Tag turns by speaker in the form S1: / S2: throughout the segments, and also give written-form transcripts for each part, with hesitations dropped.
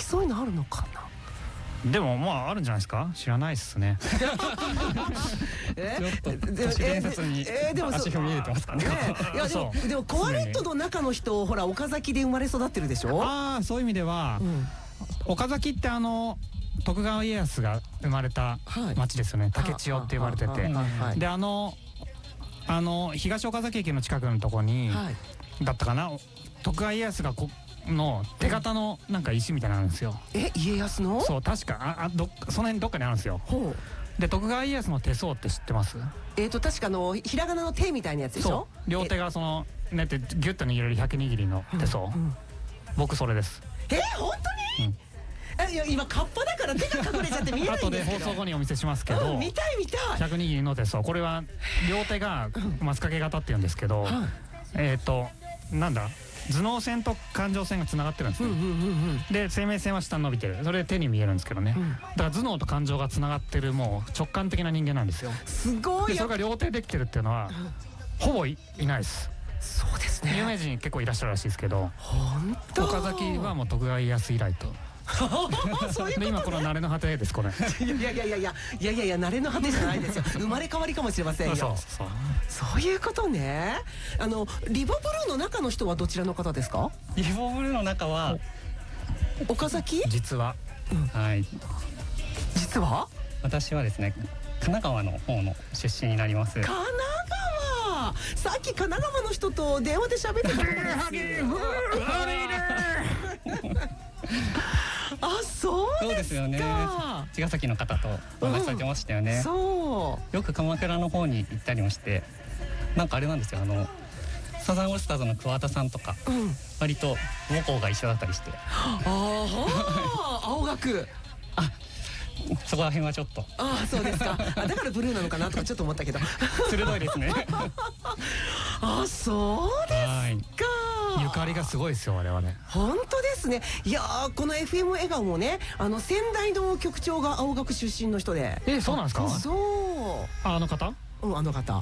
S1: そういうのあるのかな。
S2: でもまああるんじゃないですか。知らないっすね。ちょっと都市伝説に足踏み入れてますかね。
S1: いやでもコアレットの中の人、ほら岡崎で生まれ育ってるでしょ。
S2: ああ、そういう意味では岡崎って徳川家康が生まれた町ですよね。竹千代って呼ばれてて、で東岡崎駅の近くのとこにだったかな、徳川家康がの手形のなんか石みたいなのあるんですよ。
S1: 家康の？そう、
S2: 確かその辺どっかにあるんですよ。で徳川家康の手相って知ってます？
S1: 確かひらがなの手みたいなやつでしょ。
S2: 両手がねってギュッと握れる100握りの手相。僕それです。
S1: 本当に？いや今カッパだから手が隠れちゃって見えないんですけど。後で
S2: 放送後にお見せしますけど。
S1: 見たい見たい。
S2: 100握りの手相、これは両手が松掛型っていうんですけど、なんだ、頭脳線と感情線がつながってるんですよ。で生命線は下に伸びてる。それで手に見えるんですけどね。だから頭脳と感情がつながってる、もう直感的な人間なんですよ。
S1: すごい。
S2: でそれが両手できてるっていうのはほぼいないです。
S1: そうですね。
S2: 有名人結構いらっしゃるらしいですけど、
S1: 本当
S2: 岡崎はもう徳川家康以来と。
S1: そういうことね。
S2: 今この慣れの果てですこれ。
S1: いや慣れの果てじゃないですよ。生まれ変わりかもしれませんよ。そういうことね。リボブルーの中の人はどちらの方ですか？
S3: リボブルーの中は
S1: 岡崎？
S2: 実は
S3: はい、
S1: 実は
S3: 私はですね、神奈川の方の出身になります。
S1: 神奈川。さっき神奈川の人と電話で喋ってたんですよ。そうですよね。
S3: 茅ヶ崎の方とお話しされてましたよね。よく鎌倉の方に行ったりもして、なんかあれなんですよ、サザンオールスターズの桑田さんとか割と母校が一緒だったりして。
S1: 青学。
S3: そこら辺はちょっと。
S1: そうですか。だからブルーなのかなとかちょっと思ったけど。
S3: 鋭いですね。
S1: そうですか。
S2: ゆかりがすごいですよ我々。
S1: 本当ですね。いやこの FM 笑顔もね、仙台の局長が青学出身の人で。
S2: そうなんですか？
S1: そう。
S2: あの方？
S1: あの方。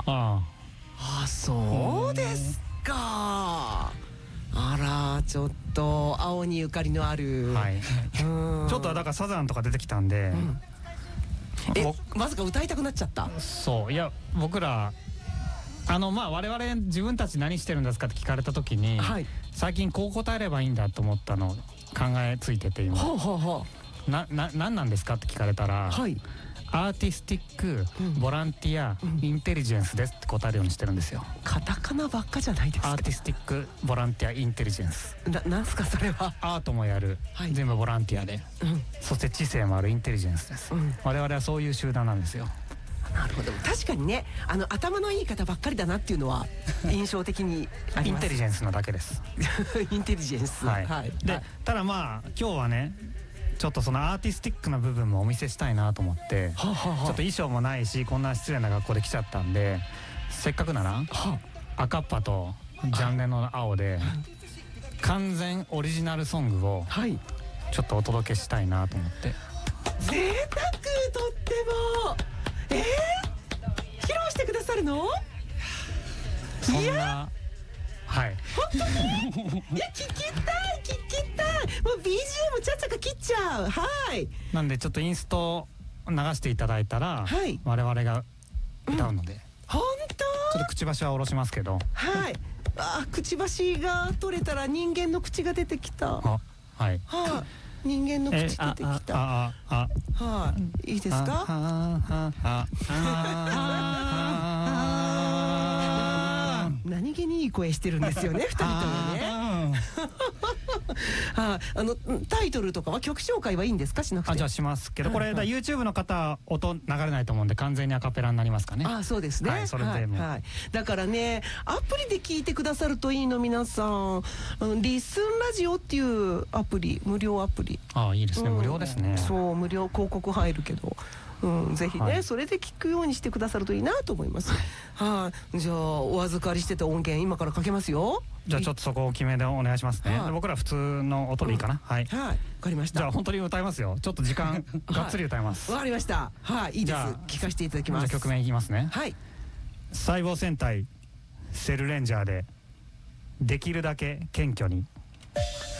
S1: そうですか。あら、ちょっと青にゆかりのある。
S2: ちょっとだからサザンとか出てきたんで、
S1: まさか歌いたくなっちゃった？
S2: そう、いや僕ら我々自分たち何してるんですかって聞かれた時に、最近こう答えればいいんだと思ったの考えついてて、今何なんですかって聞かれたら、アーティスティック、ボランティア、インテリジェンスですって答えるようにしてるんですよ。
S1: カタカナばっかじゃないですか。
S2: アーティスティック、ボランティア、インテリジェンス。
S1: なんすかそれは？ア
S2: ートもやる、全部ボランティアで、そして知性もあるインテリジェンスです。我々はそういう集団なんですよ。
S1: なるほど。確かにね、頭のいい方ばっかりだなっていうのは印象的にあります。
S2: インテリジェンスなだけです。
S1: インテリジェンス。
S2: でただ今日はね、ちょっとそのアーティスティックな部分もお見せしたいなと思って、ちょっと衣装もないしこんな失礼な格好で来ちゃったんで、せっかくなら赤っ端とジャンレの青で完全オリジナルソングをちょっとお届けしたいなと思って。
S1: 贅沢、とっても。披露してくださるの？
S2: そんな、
S1: 本当に？いや、聞きたい。もう BGM ちゃっちゃか切っちゃう。
S2: なんでちょっとインスト流していただいたら、我々が歌うので。
S1: 本当？
S2: ちょっとくちばしは下ろしますけど。
S1: くちばしが取れたら人間の口が出てきた。人間の口出てきた。いいですか？何気にいい声してるんですよね、2人ともね。タイトルとかは曲紹介はいいんですか？しなくて。
S2: じゃあしますけど、これYouTube の方音流れないと思うんで完全にアカペラになりますかね。
S1: そうですね。
S2: それでも
S1: だからね、アプリで聞いてくださるといいの。皆さんリスンラジオっていうアプリ、無料アプリ。
S2: いいですね、無料ですね。
S1: そう、無料、広告入るけどぜひね、それで聞くようにしてくださるといいなと思います。じゃあお預かりしてた音源今からかけますよ。
S2: じゃあちょっとそこを決めでお願いしますね。僕ら普通の音でいいかな。
S1: わかりました。
S2: じゃあ本当に歌いますよ。ちょっと時間がっつり歌います。
S1: わかりました。いいです。聞かせていただきます。
S2: じゃあ曲名いきますね。細胞戦隊セルレンジャーでできるだけ謙虚に。